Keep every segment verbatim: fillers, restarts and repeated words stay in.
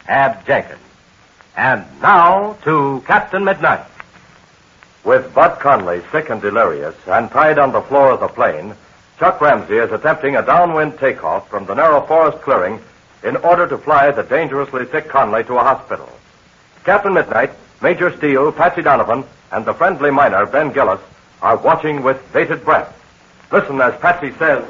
Ab Jenkins. And now to Captain Midnight. With Bud Conley sick and delirious and tied on the floor of the plane, Chuck Ramsey is attempting a downwind takeoff from the narrow forest clearing in order to fly the dangerously sick Conley to a hospital. Captain Midnight, Major Steele, Patsy Donovan, and the friendly miner, Ben Gillis, are watching with bated breath. Listen as Patsy says...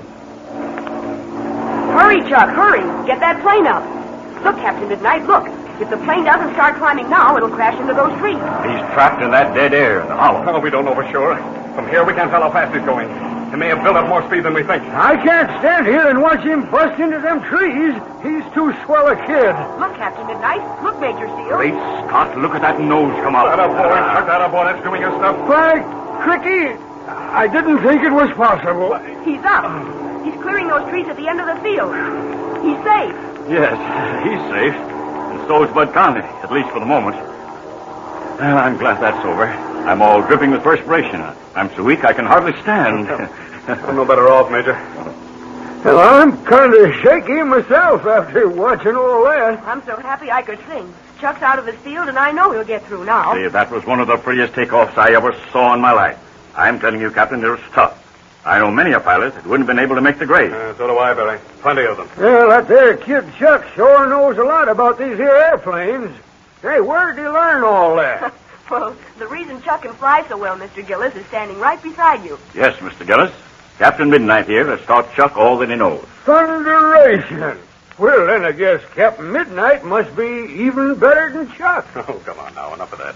Hurry, Chuck, hurry. Get that plane up. Look, Captain Midnight, look. If the plane doesn't start climbing now, it'll crash into those trees. He's trapped in that dead air in the hollow. Oh, we don't know for sure. From here, we can't tell how fast he's going. He may have built up more speed than we think. I can't stand here and watch him bust into them trees. He's too swell a kid. Look, Captain Midnight. Look, Major Steele. Great Scott, look at that nose come out. That up, boy. Chuck that up, boy. That's doing his stuff. By cricky, I didn't think it was possible. He's up. He's clearing those trees at the end of the field. He's safe. Yes, he's safe. And so is Bud Conley, at least for the moment. Well, I'm glad that's over. I'm all dripping with perspiration. I'm so weak I can hardly stand. I'm no better off, Major. Well, I'm kind of shaky myself after watching all that. I'm so happy I could sing. Chuck's out of his field, and I know he'll get through now. See, that was one of the prettiest takeoffs I ever saw in my life. I'm telling you, Captain, it was tough. I know many a pilot that wouldn't have been able to make the grade. Uh, so do I, Billy. Plenty of them. Well, that there kid Chuck sure knows a lot about these here airplanes. Hey, where did he learn all that? Well, the reason Chuck can fly so well, Mister Gillis, is standing right beside you. Yes, Mister Gillis. Captain Midnight here has taught Chuck all that he knows. Thunderation! Well, then I guess Captain Midnight must be even better than Chuck. Oh, come on now. Enough of that.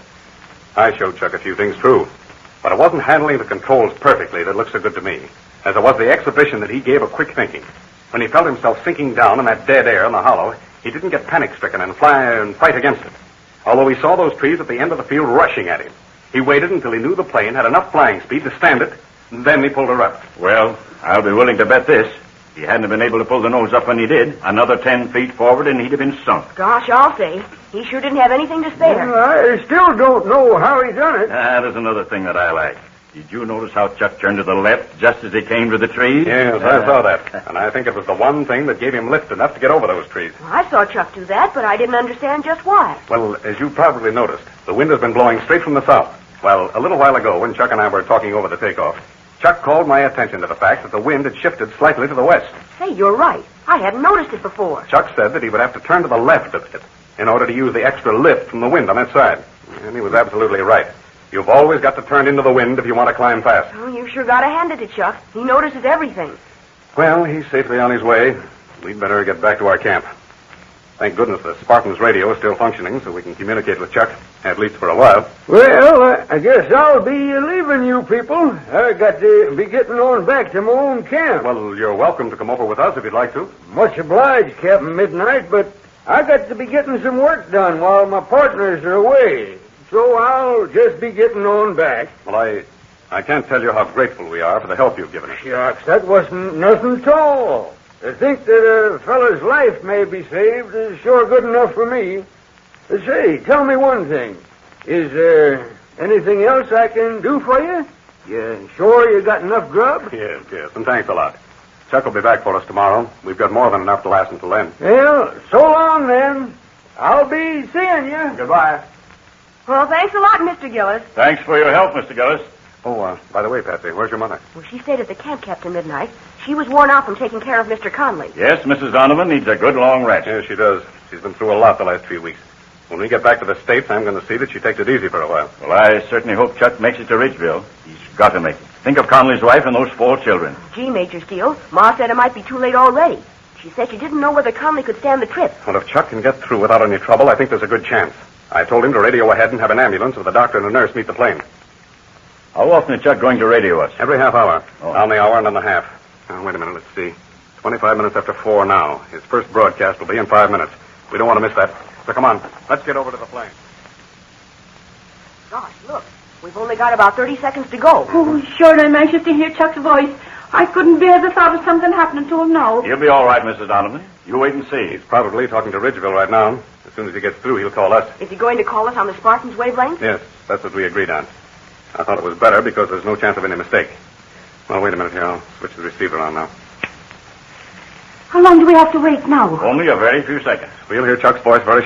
I showed Chuck a few things, true. But it wasn't handling the controls perfectly that looked so good to me, as it was the exhibition that he gave of quick thinking. When he felt himself sinking down in that dead air in the hollow, he didn't get panic-stricken and fly and fight against it. Although he saw those trees at the end of the field rushing at him. He waited until he knew the plane had enough flying speed to stand it, and then he pulled her up. Well, I'll be willing to bet this. If he hadn't been able to pull the nose up when he did, another ten feet forward and he'd have been sunk. Gosh, I'll say. He sure didn't have anything to spare. Well, I still don't know how he done it. Ah, there's another thing that I like. Did you notice how Chuck turned to the left just as he came to the trees? Yes, I saw that. And I think it was the one thing that gave him lift enough to get over those trees. I saw Chuck do that, but I didn't understand just why. Well, as you probably noticed, the wind has been blowing straight from the south. Well, a little while ago, when Chuck and I were talking over the takeoff, Chuck called my attention to the fact that the wind had shifted slightly to the west. Hey, you're right. I hadn't noticed it before. Chuck said that he would have to turn to the left of it in order to use the extra lift from the wind on that side. And he was absolutely right. You've always got to turn into the wind if you want to climb fast. Oh, you sure got to hand it to Chuck. He notices everything. Well, he's safely on his way. We'd better get back to our camp. Thank goodness the Spartan's radio is still functioning so we can communicate with Chuck, at least for a while. Well, uh, I guess I'll be leaving you people. I got to be getting on back to my own camp. Well, you're welcome to come over with us if you'd like to. Much obliged, Captain Midnight, but I got to be getting some work done while my partners are away. So I'll just be getting on back. Well, I I can't tell you how grateful we are for the help you've given us. Shucks, that wasn't nothing at all. To think that a fellow's life may be saved is sure good enough for me. Uh, Say, tell me one thing. Is there anything else I can do for you? You sure you got enough grub? Yes, yes, and thanks a lot. Chuck will be back for us tomorrow. We've got more than enough to last until then. Well, so long then. I'll be seeing you. Goodbye. Well, thanks a lot, Mister Gillis. Thanks for your help, Mister Gillis. Oh, uh, by the way, Patsy, where's your mother? Well, she stayed at the camp, Captain Midnight. She was worn out from taking care of Mister Conley. Yes, Missus Donovan needs a good long rest. Yes, she does. She's been through a lot the last few weeks. When we get back to the States, I'm going to see that she takes it easy for a while. Well, I certainly hope Chuck makes it to Ridgeville. He's got to make it. Think of Conley's wife and those four children. Gee, Major Steele, Ma said it might be too late already. She said she didn't know whether Conley could stand the trip. Well, if Chuck can get through without any trouble, I think there's a good chance. I told him to radio ahead and have an ambulance with a doctor and a nurse meet the plane. How often is Chuck going to radio us? Every half hour. Oh. On the hour and on the half. Oh, wait a minute, let's see. twenty-five minutes after four now. His first broadcast will be in five minutes. We don't want to miss that. So come on, let's get over to the plane. Gosh, look. We've only got about thirty seconds to go. Oh, sure, I'm anxious to hear Chuck's voice. I couldn't bear the thought of something happening to him now. He'll be all right, Missus Donovan. You wait and see. He's probably talking to Ridgeville right now. As soon as he gets through, he'll call us. Is he going to call us on the Spartan's wavelength? Yes, that's what we agreed on. I thought it was better because there's no chance of any mistake. Well, wait a minute here. I'll switch the receiver on now. How long do we have to wait now? Only a very few seconds. We'll hear Chuck's voice very